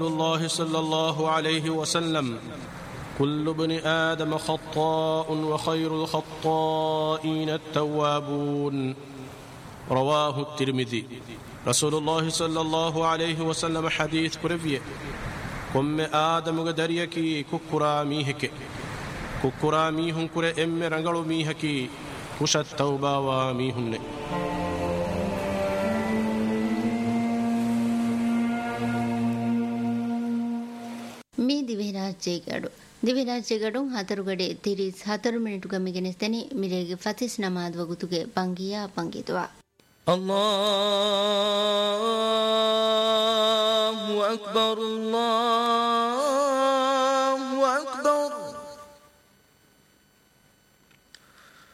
الله صلى الله عليه وسلم كل ابن آدم خطاء وخير الخطائين التوابون رواه الترمذي. رسول الله صلى الله عليه وسلم حديث كرفيه كم آدم دريكي ككرا ميهك ككرا ميهن كره ام رنگلو ميهكي كش التوبة وميهن. මේ දිවිරාජ්‍ය ගඩොන් හතරුගඩේ තිරිස් 4 මිනිටු ගමිගෙනස්තනි මිරේගේ ෆතිස් නමාද් වගුතුගේ බංගියා පංගිතවා الله أكبر الله